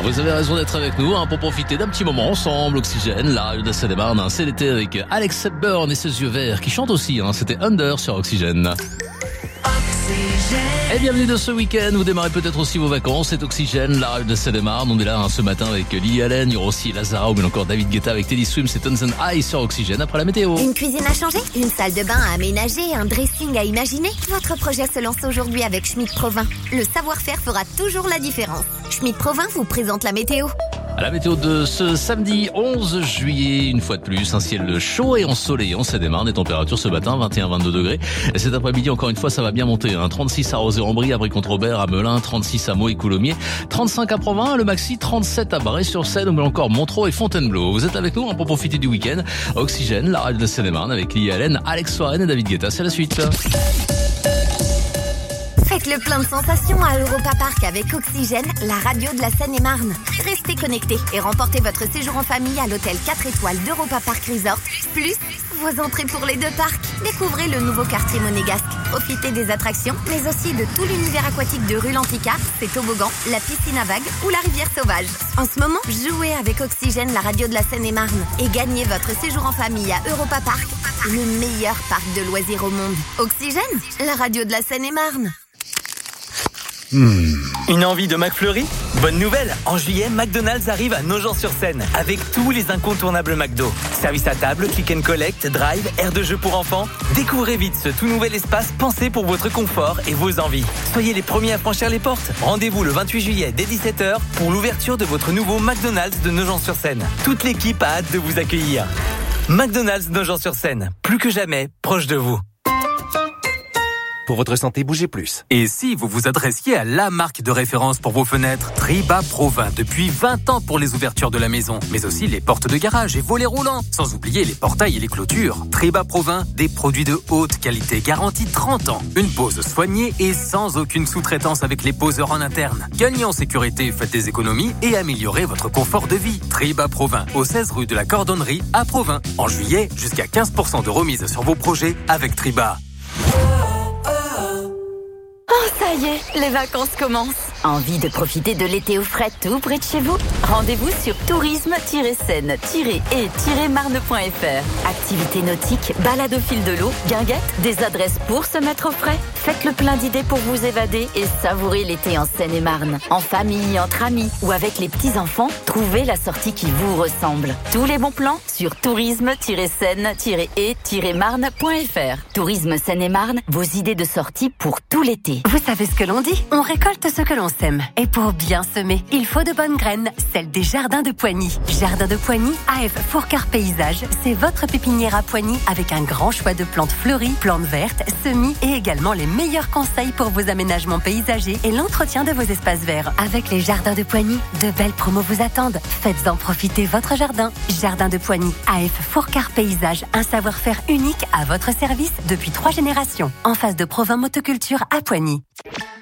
Vous avez raison d'être avec nous pour profiter d'un petit moment ensemble. Oxygène, la radio de la Seine-et-Marne, c'est l'été avec Alex Hepburn et ses yeux verts qui chantent aussi. C'était Under sur Oxygène. Et bienvenue de ce week-end, vous démarrez peut-être aussi vos vacances, c'est Oxygène, la radio de Seine-et-Marne. On est là ce matin avec Lily Allen, il y aura aussi Lazara ou bien encore David Guetta avec Teddy Swims et Tons and I sur Oxygène après la météo. Une cuisine à changer, une salle de bain à aménager, un dressing à imaginer. Votre projet se lance aujourd'hui avec Schmitt Provins. Le savoir-faire fera toujours la différence. Schmitt Provins vous présente la météo. À la météo de ce samedi 11 juillet, une fois de plus, un ciel chaud et ensoleillant, ça démarre, des températures ce matin, 21-22 degrés. Et cet après-midi, encore une fois, ça va bien monter. 36 à Rozay-en-Brie, à Brie-Comte-Robert, à Melun, 36 à Meaux et Coulommiers, 35 à Provins, le maxi 37 à Bray-sur-Seine, ou encore Montreux et Fontainebleau. Vous êtes avec nous pour profiter du week-end. Oxygène, la radio de Seine-et-Marne, avec Lily Allen, Alex Soirène et David Guetta. C'est la suite. Faites le plein de sensations à Europa Park avec Oxygène, la radio de la Seine-et-Marne. Restez connectés et remportez votre séjour en famille à l'hôtel 4 étoiles d'Europa Park Resort, plus vos entrées pour les deux parcs. Découvrez le nouveau quartier monégasque. Profitez des attractions, mais aussi de tout l'univers aquatique de Rue Lanticard, ses toboggans, la piscine à vagues ou la rivière sauvage. En ce moment, jouez avec Oxygène, la radio de la Seine-et-Marne, et gagnez votre séjour en famille à Europa Park, le meilleur parc de loisirs au monde. Oxygène, la radio de la Seine-et-Marne. Une envie de McFlurry ? Bonne nouvelle, en juillet, McDonald's arrive à Nogent-sur-Seine avec tous les incontournables McDo. Service à table, click and collect, drive, aire de jeu pour enfants. Découvrez vite ce tout nouvel espace pensé pour votre confort et vos envies. Soyez les premiers à franchir les portes. Rendez-vous le 28 juillet dès 17h pour l'ouverture de votre nouveau McDonald's de Nogent-sur-Seine. Toute l'équipe a hâte de vous accueillir. McDonald's Nogent-sur-Seine, plus que jamais, proche de vous. Pour votre santé, bougez plus. Et si vous vous adressiez à la marque de référence pour vos fenêtres, Triba Provins, depuis 20 ans pour les ouvertures de la maison, mais aussi les portes de garage et volets roulants, sans oublier les portails et les clôtures. Triba Provins, des produits de haute qualité, garantis 30 ans. Une pose soignée et sans aucune sous-traitance avec les poseurs en interne. Gagnez en sécurité, faites des économies et améliorez votre confort de vie. Triba Provins, au 16 rue de la Cordonnerie à Provins. En juillet, jusqu'à 15% de remise sur vos projets avec Triba. Oh, ça y est, les vacances commencent. Envie de profiter de l'été au frais tout près de chez vous ? Rendez-vous sur tourisme-seine-et-marne.fr. Activités nautiques, balades au fil de l'eau, guinguettes, des adresses pour se mettre au frais. Faites le plein d'idées pour vous évader et savourer l'été en Seine-et-Marne. En famille, entre amis ou avec les petits-enfants, trouvez la sortie qui vous ressemble. Tous les bons plans sur tourisme-seine-et-marne.fr. Tourisme Seine-et-Marne, vos idées de sortie pour tout l'été. Vous savez ce que l'on dit ? On récolte ce que l'on sème. Et pour bien semer, il faut de bonnes graines, celles des Jardins de Poigny. Jardin de Poigny, AF Fourcart Paysage, c'est votre pépinière à Poigny avec un grand choix de plantes fleuries, plantes vertes, semis et également les meilleurs conseils pour vos aménagements paysagers et l'entretien de vos espaces verts. Avec les Jardins de Poigny, de belles promos vous attendent. Faites-en profiter votre jardin. Jardin de Poigny, AF Fourcart Paysage, un savoir-faire unique à votre service depuis 3 générations. En face de Provins Motoculture à Poigny.